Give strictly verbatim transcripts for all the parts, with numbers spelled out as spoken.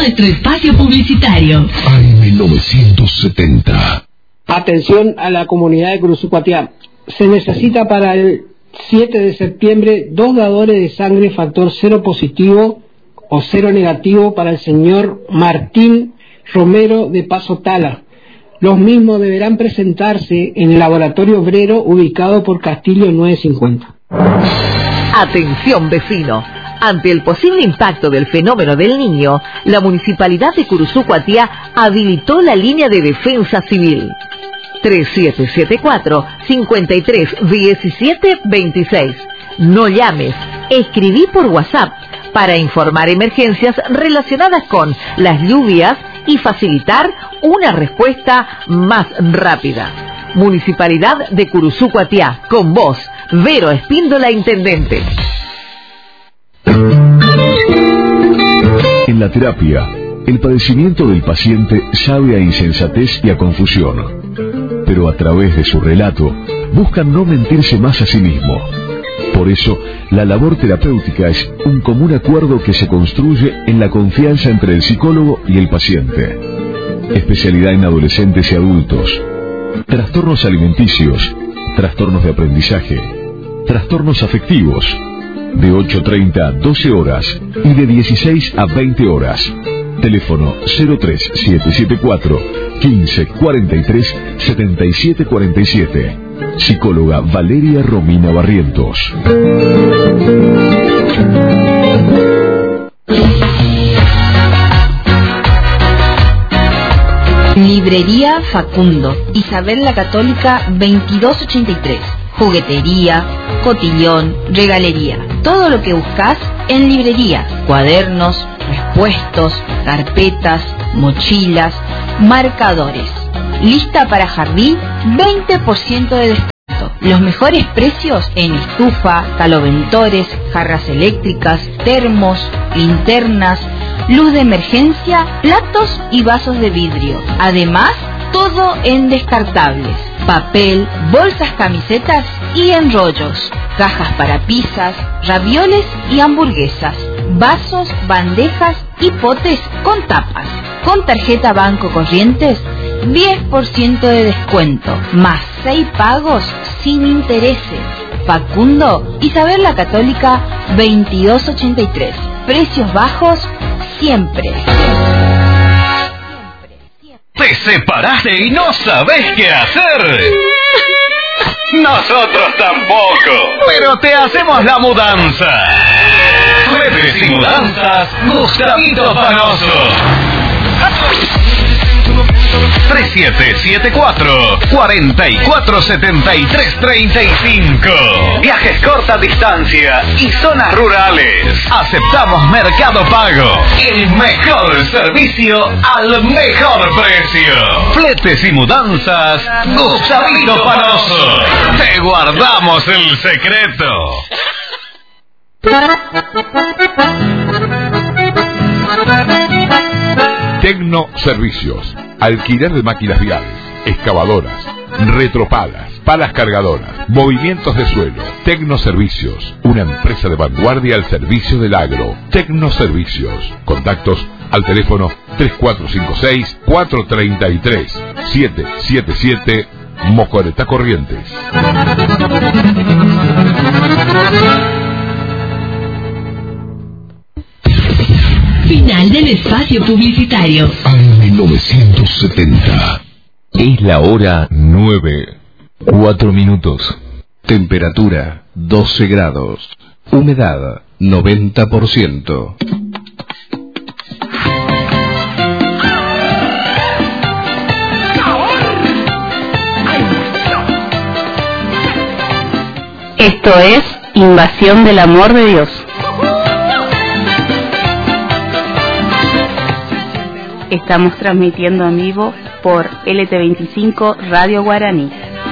nuestro espacio publicitario. A M novecientos setenta. Atención a la comunidad de Curuzucuatiá. Se necesita para el siete de septiembre dos dadores de sangre factor cero positivo o cero negativo para el señor Martín Romero de Paso Tala. Los mismos deberán presentarse en el laboratorio obrero ubicado por Castillo novecientos cincuenta. Atención, vecino. Ante el posible impacto del fenómeno del Niño, la Municipalidad de Curuzucuatiá habilitó la línea de defensa civil tres siete siete cuatro, cinco tres uno siete dos seis. No llames, escribí por WhatsApp para informar emergencias relacionadas con las lluvias y facilitar una respuesta más rápida. Municipalidad de Curuzucuatiá, con vos, Vero Espíndola, intendente. En la terapia, el padecimiento del paciente sabe a insensatez y a confusión, pero a través de su relato buscan no mentirse más a sí mismo. Por eso, la labor terapéutica es un común acuerdo que se construye en la confianza entre el psicólogo y el paciente. Especialidad en adolescentes y adultos, trastornos alimenticios, trastornos de aprendizaje, trastornos afectivos, de ocho treinta a doce horas y de dieciséis a veinte horas. Teléfono cero tres siete siete cuatro, quince cuarenta y tres, setenta y siete cuarenta y siete. Psicóloga Valeria Romina Barrientos. Librería Facundo, Isabel la Católica veintidós ochenta y tres. Juguetería, cotillón, regalería. Todo lo que buscas en librería. Cuadernos, respuestos, carpetas, mochilas, marcadores. Lista para jardín, veinte por ciento de descuento. Los mejores precios en estufa, caloventores, jarras eléctricas, termos, linternas, luz de emergencia, platos y vasos de vidrio. Además, todo en descartables. Papel, bolsas, camisetas y enrollos. Cajas para pizzas, ravioles y hamburguesas. Vasos, bandejas y potes con tapas. Con tarjeta Banco Corrientes, diez por ciento de descuento, más seis pagos sin intereses. Facundo, Isabel la Católica veintidós ochenta y tres. Precios bajos siempre. ¿Te separaste y no sabés qué hacer? Nosotros tampoco, pero te hacemos la mudanza. Fletes y mudanzas, Gustavito Panoso. tres siete siete cuatro, cuatro cuatro siete tres tres cinco. Viajes corta distancia y zonas rurales. Aceptamos Mercado Pago. El mejor servicio al mejor precio. Fletes y mudanzas, Gustavito Panoso. Te guardamos el secreto. Tecno Servicios. Alquiler de máquinas viales, excavadoras, retropalas, palas cargadoras, movimientos de suelo. Tecno Servicios, una empresa de vanguardia al servicio del agro. Tecno Servicios. Contactos al teléfono tres cuatro cinco seis, cuatro tres tres, siete siete siete, Mocoretá Corrientes. Final del espacio publicitario. A M novecientos setenta. Es la hora nueve, cuatro minutos. Temperatura doce grados. Humedad noventa por ciento. Esto es Invasión del Amor de Dios. Estamos transmitiendo en vivo por L T veinticinco Radio Guaraní.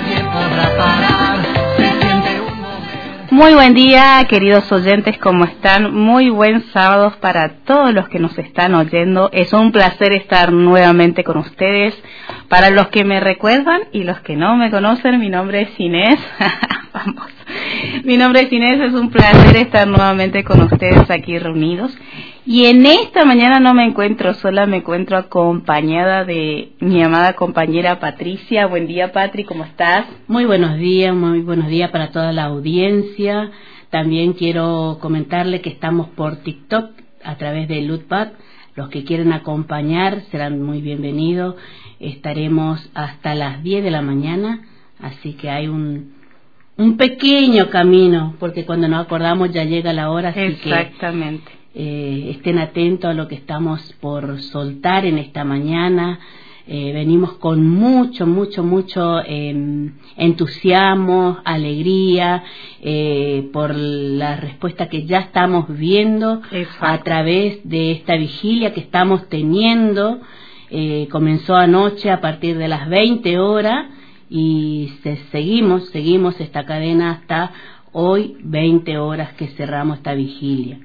Muy buen día, queridos oyentes, ¿cómo están? Muy buen sábado para todos los que nos están oyendo. Es un placer estar nuevamente con ustedes. Para los que me recuerdan y los que no me conocen, mi nombre es Inés. Vamos. Mi nombre es Inés, es un placer estar nuevamente con ustedes aquí reunidos. Y en esta mañana no me encuentro sola, me encuentro acompañada de mi amada compañera Patricia. Buen día, Patri, ¿cómo estás? Muy buenos días, muy buenos días para toda la audiencia. También quiero comentarle que estamos por TikTok a través de Lutbat. Los que quieren acompañar serán muy bienvenidos. Estaremos hasta las diez de la mañana, así que hay un un pequeño camino, porque cuando nos acordamos ya llega la hora, así Exactamente. que eh, estén atentos a lo que estamos por soltar en esta mañana. Eh, venimos con mucho, mucho, mucho eh, entusiasmo, alegría, eh, por la respuesta que ya estamos viendo Exacto. a través de esta vigilia que estamos teniendo. Eh, comenzó anoche a partir de las veinte horas y se, seguimos, seguimos esta cadena hasta hoy, veinte horas que cerramos esta vigilia.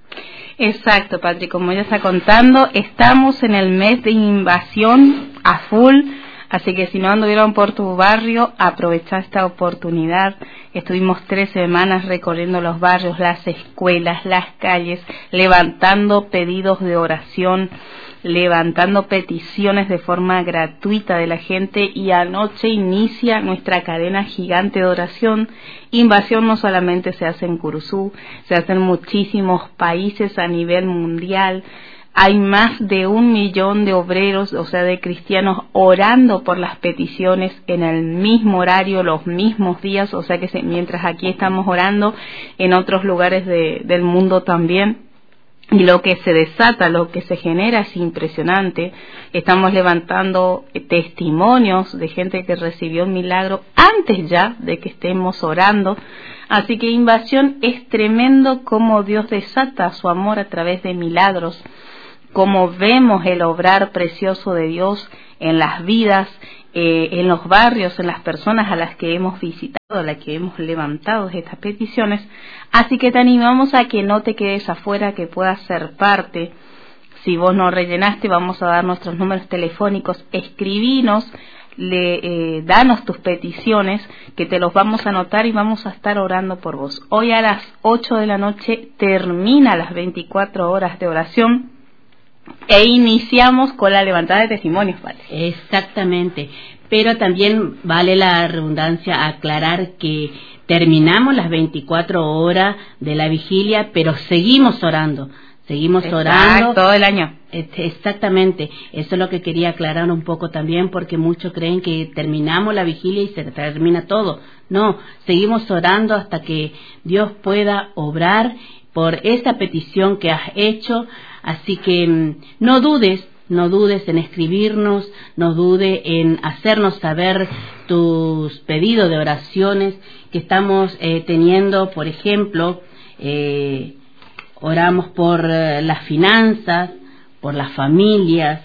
Exacto, Patri, como ella está contando, estamos en el mes de invasión a full, así que si no anduvieron por tu barrio, aprovecha esta oportunidad. Estuvimos tres semanas recorriendo los barrios, las escuelas, las calles, levantando pedidos de oración, levantando peticiones de forma gratuita de la gente, y anoche inicia nuestra cadena gigante de oración. Invasión no solamente se hace en Curuzú, se hace en muchísimos países a nivel mundial. Hay más de un millón de obreros, o sea, de cristianos, orando por las peticiones en el mismo horario, los mismos días, o sea que se, mientras aquí estamos orando, en otros lugares de, del mundo también. Y lo que se desata, lo que se genera es impresionante. Estamos levantando testimonios de gente que recibió un milagro antes ya de que estemos orando. Así que invasión es tremendo cómo Dios desata su amor a través de milagros, cómo vemos el obrar precioso de Dios en las vidas, eh, en los barrios, en las personas a las que hemos visitado, a las que hemos levantado estas peticiones. Así que te animamos a que no te quedes afuera, que puedas ser parte. Si vos no rellenaste, vamos a dar nuestros números telefónicos, escribinos, le, eh, danos tus peticiones, que te los vamos a anotar y vamos a estar orando por vos. Hoy a las ocho de la noche termina las veinticuatro horas de oración e iniciamos con la levantada de testimonios, ¿vale? Exactamente, pero también vale la redundancia aclarar que terminamos las veinticuatro horas de la vigilia, pero seguimos orando, seguimos Exacto, orando todo el año. Exactamente, eso es lo que quería aclarar un poco también, porque muchos creen que terminamos la vigilia y se termina todo. No, seguimos orando hasta que Dios pueda obrar por esa petición que has hecho. Así que no dudes, no dudes en escribirnos, no dudes en hacernos saber tus pedidos de oraciones que estamos eh, teniendo. Por ejemplo, eh, oramos por eh, las finanzas, por las familias,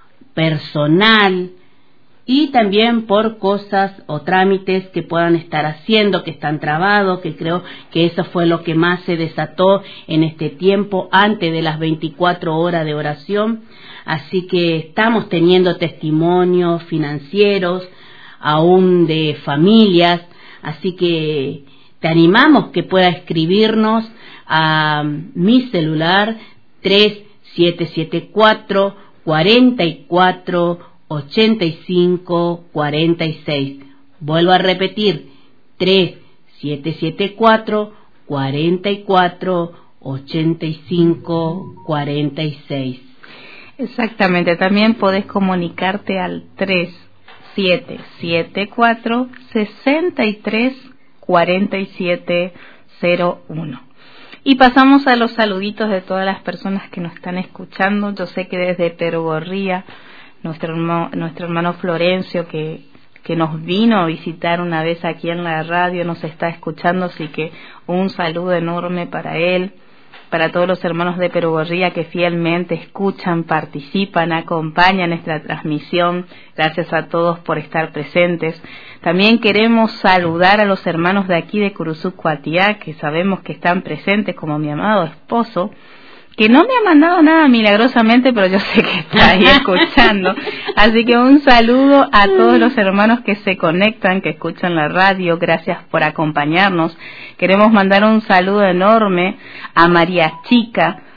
personal, y también por cosas o trámites que puedan estar haciendo, que están trabados, que creo que eso fue lo que más se desató en este tiempo antes de las veinticuatro horas de oración. Así que estamos teniendo testimonios financieros, aún de familias, así que te animamos que puedas escribirnos a mi celular tres siete siete cuatro, cuatro cuatro, ochenta y cinco cuarenta y seis. Vuelvo a repetir, tres siete siete cuatro, cuatro cuatro, ochenta y cinco cuarenta y seis. Exactamente, también podés comunicarte al tres siete siete cuatro, sesenta y tres cuarenta y siete cero uno. Y pasamos a los saluditos de todas las personas que nos están escuchando. Yo sé que desde Perugorría, nuestro hermano, nuestro hermano Florencio, que, que nos vino a visitar una vez aquí en la radio, nos está escuchando, así que un saludo enorme para él, para todos los hermanos de Perugorría que fielmente escuchan, participan, acompañan esta transmisión. Gracias a todos por estar presentes. También queremos saludar a los hermanos de aquí de Curuzú Cuatiá, que sabemos que están presentes, como mi amado esposo, que no me ha mandado nada milagrosamente, pero yo sé que está ahí escuchando. Así que un saludo a todos los hermanos que se conectan, que escuchan la radio. Gracias por acompañarnos. Queremos mandar un saludo enorme a María Chica,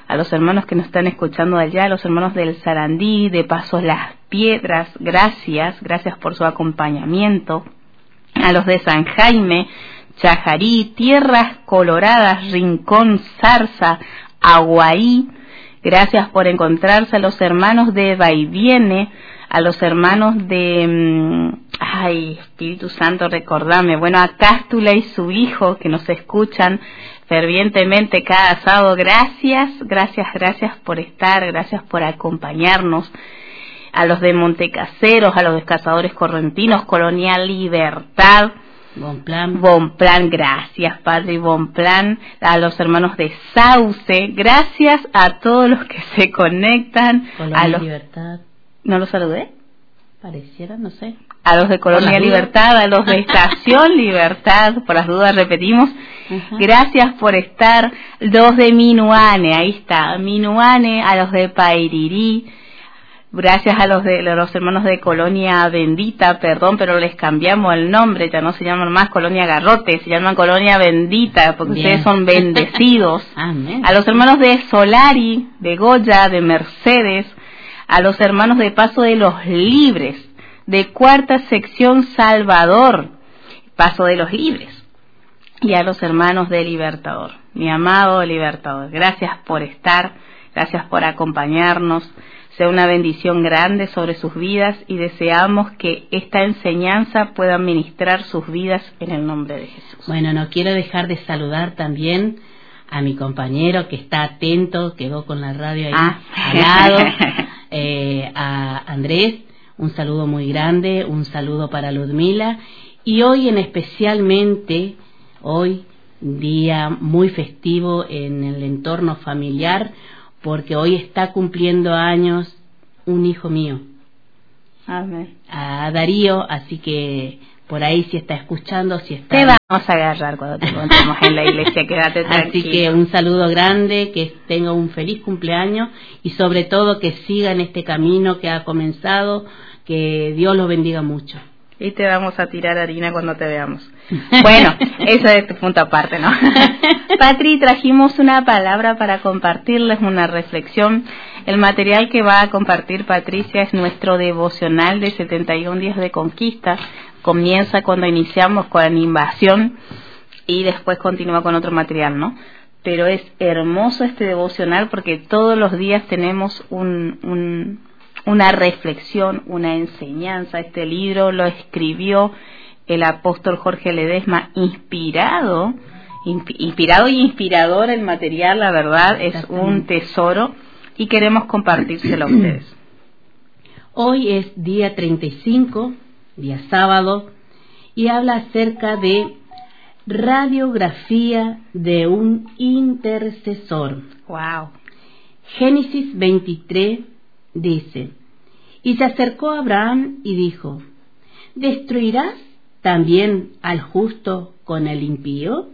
a los hermanos que nos están escuchando allá, a los hermanos del Sarandí, de Pasos Las Piedras, gracias, gracias por su acompañamiento, a los de San Jaime, Chajarí, Tierras Coloradas, Rincón, Zarza, Aguaí, gracias por encontrarse, a los hermanos de Vaiviene, a los hermanos de, ay, Espíritu Santo, recordame, bueno, a Cástula y su hijo que nos escuchan fervientemente cada sábado, gracias, gracias, gracias por estar, gracias por acompañarnos, a los de Montecaseros, a los de Cazadores Correntinos, Colonia Libertad, Bonplan, Bonplan, gracias Padre Bonplan, a los hermanos de Sauce, gracias a todos los que se conectan, Colonia a los, Libertad, ¿no los saludé? Pareciera, no sé. A los de Colonia Libertad, a los de Estación Libertad, por las dudas repetimos, uh-huh. Gracias por estar, los de Minuane, ahí está, Minuane, a los de Pairirí, gracias a los de los hermanos de Colonia Bendita, perdón, pero les cambiamos el nombre, ya no se llaman más Colonia Garrote, se llaman Colonia Bendita, porque Bien. Ustedes son bendecidos. Amén. A los hermanos de Solari, de Goya, de Mercedes, a los hermanos de Paso de los Libres, de Cuarta Sección Salvador, Paso de los Libres, y a los hermanos de Libertador, mi amado Libertador, gracias por estar, gracias por acompañarnos, sea una bendición grande sobre sus vidas y deseamos que esta enseñanza pueda ministrar sus vidas en el nombre de Jesús. Bueno, no quiero dejar de saludar también a mi compañero que está atento, quedó con la radio ahí ah. al lado, eh, a Andrés, un saludo muy grande, un saludo para Ludmila, y hoy en especialmente, hoy día muy festivo en el entorno familiar, porque hoy está cumpliendo años un hijo mío. Amén. A Darío, así que por ahí si está escuchando, si está... Te vamos a agarrar cuando te encontremos en la iglesia, quédate tranquilo. Así que un saludo grande, que tenga un feliz cumpleaños y sobre todo que siga en este camino que ha comenzado, que Dios lo bendiga mucho. Y te vamos a tirar harina cuando te veamos. Bueno, eso es tu punto aparte, ¿no? Patri, trajimos una palabra para compartirles, una reflexión. El material que va a compartir Patricia es nuestro devocional de setenta y un días de conquista. Comienza cuando iniciamos con la invasión y después continúa con otro material, ¿no? Pero es hermoso este devocional porque todos los días tenemos un... un una reflexión, una enseñanza. Este libro lo escribió el apóstol Jorge Ledesma, inspirado, inspirado y inspirador el material, la verdad, es un tesoro y queremos compartírselo a ustedes. Hoy es día treinta y cinco, día sábado, y habla acerca de radiografía de un intercesor. Wow. Génesis veintitrés dice: y se acercó a Abraham y dijo: ¿destruirás también al justo con el impío?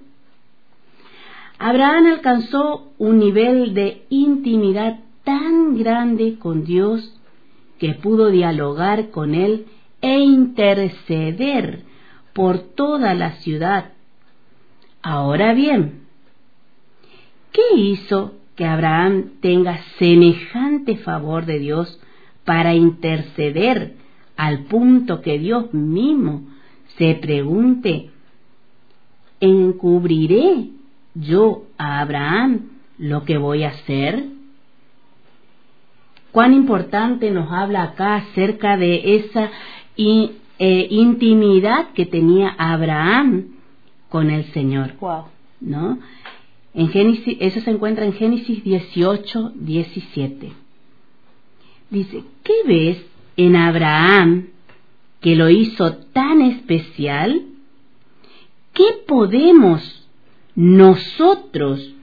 Abraham alcanzó un nivel de intimidad tan grande con Dios que pudo dialogar con él e interceder por toda la ciudad. Ahora bien, ¿qué hizo que Abraham tenga semejante favor de Dios para interceder al punto que Dios mismo se pregunte: ¿encubriré yo a Abraham lo que voy a hacer? Cuán importante nos habla acá acerca de esa in, eh, intimidad que tenía Abraham con el Señor. Wow. ¿No? En Génesis, eso se encuentra en Génesis dieciocho, diecisiete. Dice: ¿qué ves en Abraham que lo hizo tan especial? ¿Qué podemos nosotros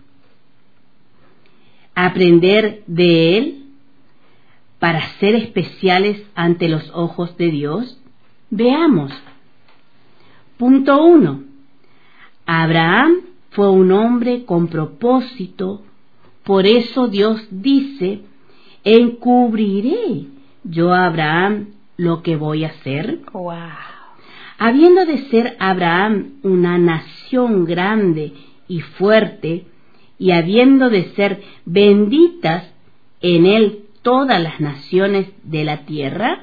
aprender de él para ser especiales ante los ojos de Dios? Veamos. Punto uno. Abraham fue un hombre con propósito, por eso Dios dice: ¿encubriré yo a Abraham lo que voy a hacer? Wow. Habiendo de ser Abraham una nación grande y fuerte, y habiendo de ser benditas en él todas las naciones de la tierra?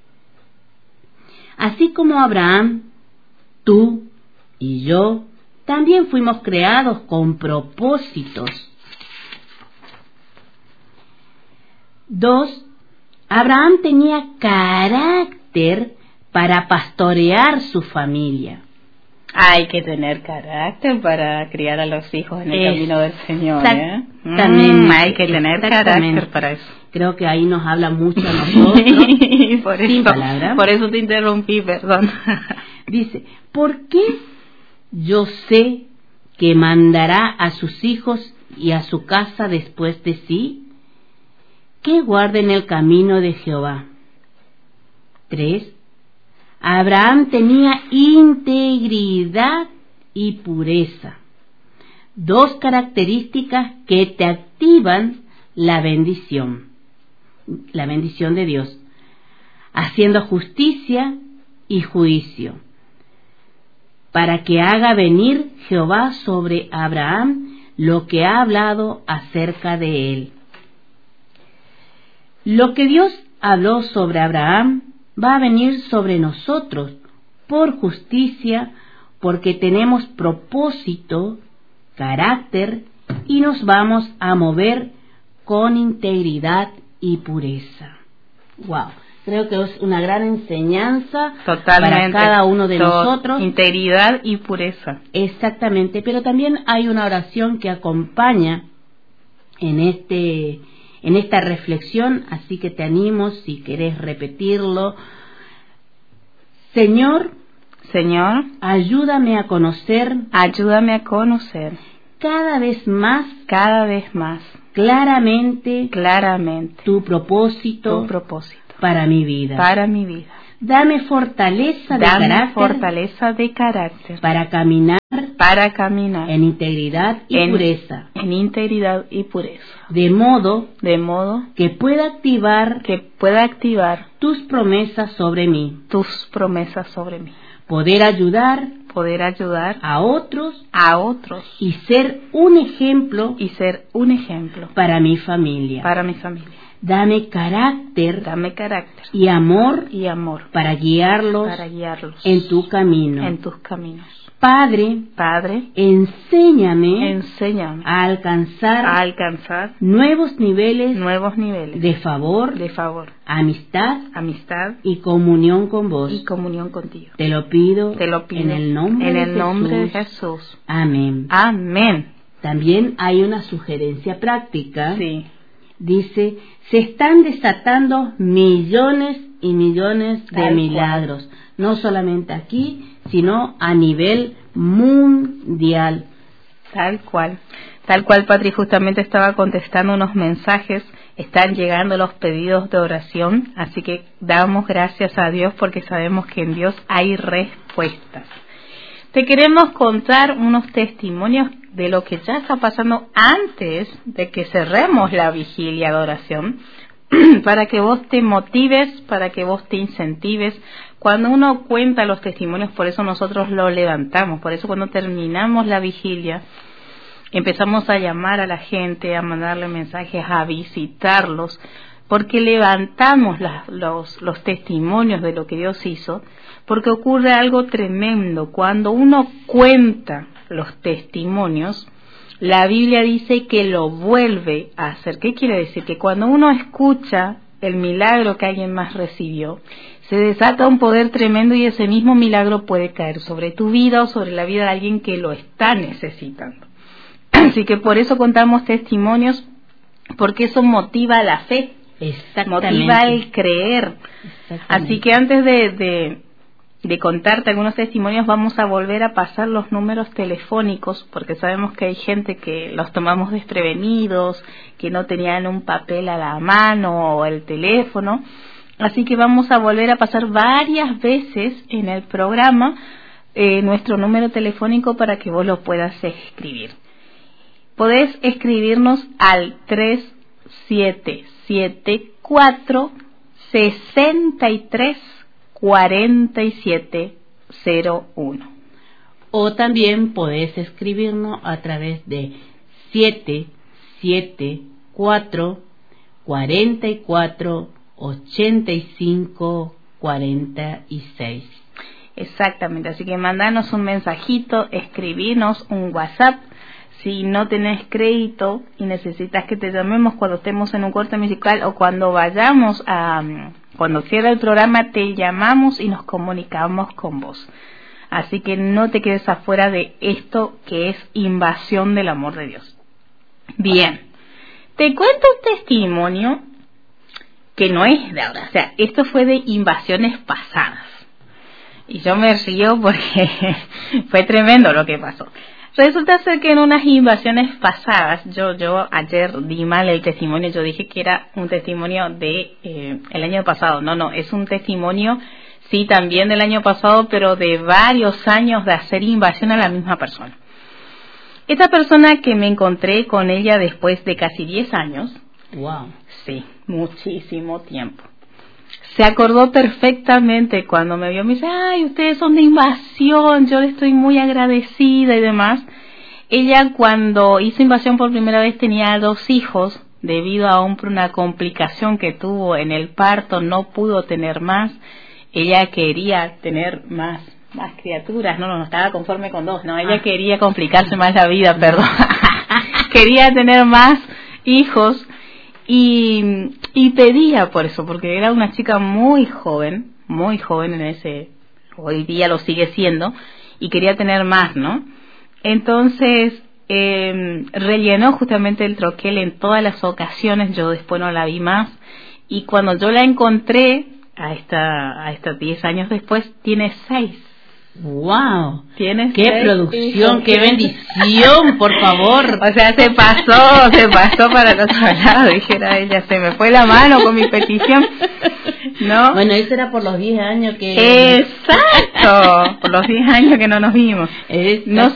Así como Abraham, tú y yo también fuimos creados con propósitos. Dos, Abraham tenía carácter para pastorear su familia. Hay que tener carácter para criar a los hijos en el es, camino del Señor. Exactamente. ¿eh? Mm, hay que tener carácter para eso. Creo que ahí nos habla mucho a nosotros. por, eso, por eso te interrumpí, perdón. Dice, ¿por qué yo sé que mandará a sus hijos y a su casa después de sí? Que guarden el camino de Jehová. Tres. Abraham tenía integridad y pureza, dos características que te activan la bendición, la bendición de Dios, haciendo justicia y juicio, para que haga venir Jehová sobre Abraham lo que ha hablado acerca de él. Lo que Dios habló sobre Abraham va a venir sobre nosotros por justicia, porque tenemos propósito, carácter y nos vamos a mover con integridad y pureza. Wow, creo que es una gran enseñanza Totalmente. Para cada uno de Todo, nosotros. Integridad y pureza. Exactamente, pero también hay una oración que acompaña en este en esta reflexión, así que te animo si querés repetirlo. Señor, Señor, ayúdame a conocer, ayúdame a conocer cada vez más, cada vez más claramente, claramente tu propósito, tu propósito para mi vida. Para mi vida. Dame fortaleza de Dame carácter, fortaleza de carácter para caminar, para caminar en integridad y en, pureza, en integridad y pureza, de modo, de modo que pueda activar, que pueda activar tus promesas sobre mí, tus promesas sobre mí, poder ayudar, poder ayudar a otros, a otros y ser un ejemplo, y ser un ejemplo para mi familia, para mi familia. Dame carácter, dame carácter y amor, y amor para guiarlos, para guiarlos en tu camino, en tus caminos. Padre, Padre, enséñame, enséñame a alcanzar, a alcanzar nuevos niveles, nuevos niveles de favor, de favor, amistad, amistad y comunión con vos. Y comunión contigo. Te lo pido, Te lo pido en el nombre, en de, el Jesús. nombre de Jesús. Amén. Amén. También hay una sugerencia práctica. Sí. Dice, se están desatando millones y millones de Tal milagros, cual. No solamente aquí, sino a nivel mundial. Tal cual, tal cual, Patri, justamente estaba contestando unos mensajes, están llegando los pedidos de oración, así que damos gracias a Dios porque sabemos que en Dios hay respuestas. Te queremos contar unos testimonios de lo que ya está pasando antes de que cerremos la vigilia de oración, para que vos te motives, para que vos te incentives. Cuando uno cuenta los testimonios, por eso nosotros lo levantamos, por eso cuando terminamos la vigilia, empezamos a llamar a la gente, a mandarle mensajes, a visitarlos, porque levantamos la, los, los testimonios de lo que Dios hizo, porque ocurre algo tremendo. Cuando uno cuenta los testimonios, la Biblia dice que lo vuelve a hacer. ¿Qué quiere decir? Que cuando uno escucha el milagro que alguien más recibió, se desata un poder tremendo y ese mismo milagro puede caer sobre tu vida o sobre la vida de alguien que lo está necesitando. Así que por eso contamos testimonios, porque eso motiva la fe, motiva el creer. Así que antes de, de, de contarte algunos testimonios, vamos a volver a pasar los números telefónicos, porque sabemos que hay gente que los tomamos desprevenidos, que no tenían un papel a la mano o el teléfono. Así que vamos a volver a pasar varias veces en el programa eh, nuestro número telefónico para que vos lo puedas escribir. Podés escribirnos al tres siete siete cuatro, seis tres, cuatro siete cero uno. O también podés escribirnos a través de siete siete cuatro cuarenta y cuatro ochenta y cinco cuarenta y seis. Exactamente, así que mandanos un mensajito, escribinos un WhatsApp. Si no tenés crédito y necesitas que te llamemos cuando estemos en un corte musical o cuando vayamos a, cuando cierre el programa, te llamamos y nos comunicamos con vos. Así que no te quedes afuera de esto que es invasión del amor de Dios. Bien, te cuento un testimonio que no es de ahora, o sea, esto fue de invasiones pasadas. Y yo me río porque fue tremendo lo que pasó. Resulta ser que en unas invasiones pasadas, yo yo ayer di mal el testimonio, yo dije que era un testimonio de eh, el año pasado. No, no, es un testimonio, sí, también del año pasado, pero de varios años de hacer invasión a la misma persona. Esta persona que me encontré con ella después de casi diez años, wow, sí, muchísimo tiempo. Se acordó perfectamente cuando me vio, me dice, ay, ustedes son de invasión, yo le estoy muy agradecida y demás. Ella cuando hizo invasión por primera vez tenía dos hijos, debido a un, una complicación que tuvo en el parto, no pudo tener más. Ella quería tener más, más criaturas, no, no, no estaba conforme con dos, no, ella ah. quería complicarse más la vida, perdón. Quería tener más hijos. Y, y pedía por eso, porque era una chica muy joven, muy joven en ese, hoy día lo sigue siendo, y quería tener más, ¿no? Entonces, eh, rellenó justamente el troquel en todas las ocasiones, yo después no la vi más, y cuando yo la encontré, a esta, a estos diez años después, tiene seis. ¡Wow! ¿Tienes ¡Qué seis producción! ¡Qué bendición! Por favor. O sea, se pasó, se pasó para el otro lado, dijera ella, se me fue la mano con mi petición, ¿no? Bueno, eso era por los diez años que... ¡Exacto! Por los diez años que no nos vimos. No